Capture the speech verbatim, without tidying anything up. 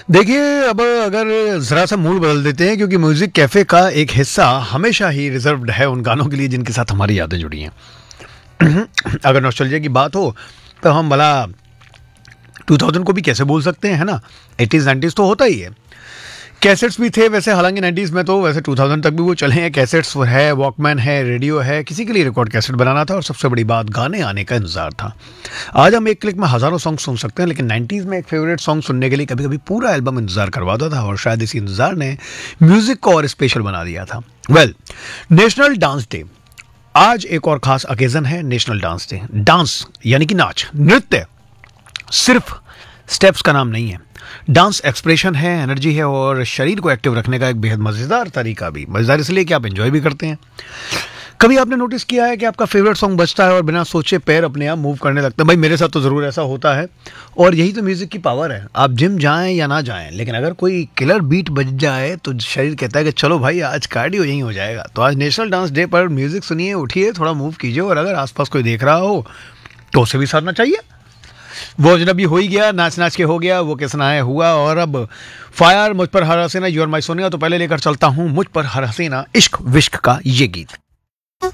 देखिए, अब अगर ज़रा सा मूड बदल देते हैं, क्योंकि म्यूज़िक कैफ़े का एक हिस्सा हमेशा ही रिज़र्व्ड है उन गानों के लिए जिनके साथ हमारी यादें जुड़ी हैं। अगर नॉस्टैल्जिया की बात हो तो हम भला टू थाउज़ेंड को भी कैसे भूल सकते हैं, है ना? एटीज़ नाइंटीज़ तो होता ही है। कैसेट्स भी थे वैसे, हालांकि नाइंटीज़ में तो वैसे टू थाउज़ेंड तक भी वो चले हैं। कैसेट्स है, वॉकमैन है, रेडियो है, किसी के लिए रिकॉर्ड कैसेट बनाना था और सबसे बड़ी बात गाने आने का इंतजार था। आज हम एक क्लिक में हज़ारों सॉन्ग सुन सकते हैं, लेकिन नाइंटीज़ में एक फेवरेट सॉन्ग सुनने के लिए कभी कभी पूरा एल्बम इंतजार करवाता था और शायद इसी इंतजार ने म्यूजिक को और स्पेशल बना दिया था। वेल, नेशनल डांस डे आज एक और खास ओकेजन है। नेशनल डांस डे, डांस यानी कि नाच, नृत्य सिर्फ स्टेप्स का नाम नहीं है। डांस एक्सप्रेशन है, एनर्जी है और शरीर को एक्टिव रखने का एक बेहद मज़ेदार तरीका भी। मज़ेदार इसलिए कि आप एंजॉय भी करते हैं। कभी आपने नोटिस किया है कि आपका फेवरेट सॉन्ग बजता है और बिना सोचे पैर अपने आप मूव करने लगते हैं? भाई मेरे साथ तो ज़रूर ऐसा होता है और यही तो म्यूज़िक की पावर है। आप जिम जाएं या ना जाएं, लेकिन अगर कोई किलर बीट बज जाए तो शरीर कहता है कि चलो भाई आज कार्डियो यहीं हो जाएगा। तो आज नेशनल डांस डे पर म्यूज़िक सुनिए, उठिए, थोड़ा मूव कीजिए और अगर आसपास कोई देख रहा हो तो उसे भी साधना चाहिए। वो अजनबी हो ही गया, नाच नाच के हो गया, वो किस है हुआ। और अब फायर मुझ पर हर हसीना, यूर माई सोनिया। तो पहले लेकर चलता हूं मुझ पर हर हसीना इश्क विश्क का ये गीत।